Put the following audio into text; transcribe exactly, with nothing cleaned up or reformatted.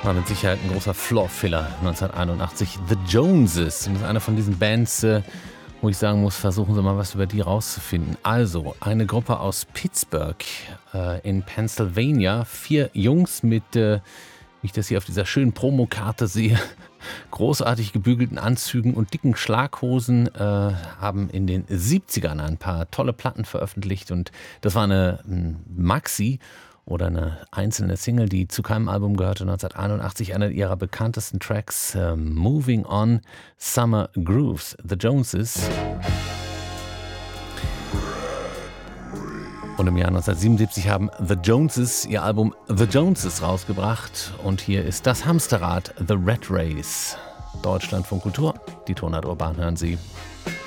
War mit Sicherheit ein großer Floor-Filler neunzehnhunderteinundachtzig. The Joneses. Und das ist eine von diesen Bands, äh, wo ich sagen muss, versuchen Sie mal was über die rauszufinden. Also, eine Gruppe aus Pittsburgh äh, in Pennsylvania. Vier Jungs mit, äh, wie ich das hier auf dieser schönen Promokarte sehe, großartig gebügelten Anzügen und dicken Schlaghosen, äh, haben in den siebzigern ein paar tolle Platten veröffentlicht. Und das war eine ein Maxi oder eine einzelne Single, die zu keinem Album gehörte, neunzehnhunderteinundachtzig, einer ihrer bekanntesten Tracks, äh, Moving On, Summer Grooves, The Joneses. Und im Jahr neunzehnhundertsiebenundsiebzig haben The Joneses ihr Album The Joneses rausgebracht. Und hier ist das Hamsterrad, The Rat Race. Deutschland von Kultur, die Tonart Urban hören Sie.